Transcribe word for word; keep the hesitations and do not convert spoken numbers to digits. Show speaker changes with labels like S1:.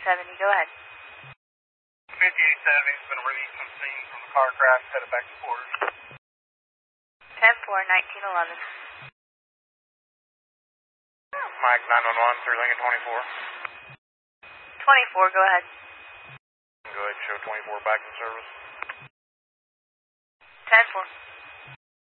S1: seventy, go ahead.
S2: fifty-eight seventy has been released from scene from the car crash, headed back to quarters.
S1: ten four, nineteen eleven.
S2: Mike nine one one, three Lincoln twenty-four.
S1: twenty-four, go ahead.
S2: Go ahead and show twenty-four back in service.
S1: ten four.